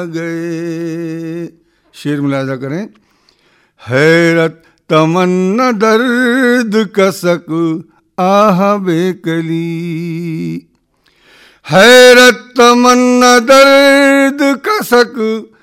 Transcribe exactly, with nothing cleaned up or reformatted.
गए। शेर मुलाजा करें। हैरत तमन्ना दर्द कसक आह बेकली, हैरत तमन्ना दर्द कसक